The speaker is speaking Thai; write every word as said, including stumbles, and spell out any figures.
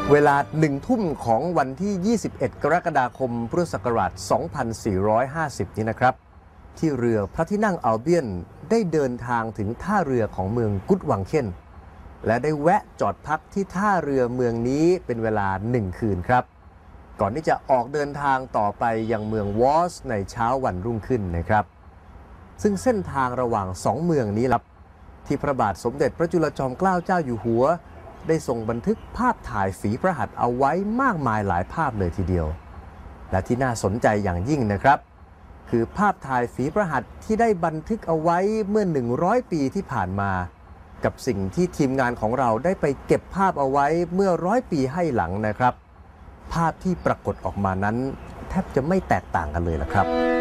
เวลาหนึ่งทุ่มของวันที่ ยี่สิบเอ็ด กรกฎาคม พุทธศักราช สองพันสี่ร้อยห้าสิบ นี้นะครับที่เรือพระที่นั่งอัลเบียนได้เดินทางถึงท่าเรือของเมืองกุดวังเคนและได้แวะจอดพักที่ท่าเรือเมืองนี้เป็นเวลาหนึ่งคืนครับก่อนที่จะออกเดินทางต่อไปยังเมืองวอสในเช้าวันรุ่งขึ้นนะครับซึ่งเส้นทางระหว่างสองเมืองนี้ครับที่พระบาทสมเด็จพระจุลจอมเกล้าเจ้าอยู่หัวได้ทรงบันทึกภาพถ่ายฝีพระหัตถ์เอาไว้มากมายหลายภาพเลยทีเดียวและที่น่าสนใจอย่างยิ่งนะครับคือภาพถ่ายฝีพระหัตถ์ที่ได้บันทึกเอาไว้เมื่อหนึ่งร้อยปีที่ผ่านมากับสิ่งที่ทีมงานของเราได้ไปเก็บภาพเอาไว้เมื่อร้อยปีให้หลังนะครับภาพที่ปรากฏออกมานั้นแทบจะไม่แตกต่างกันเลยล่ะครับ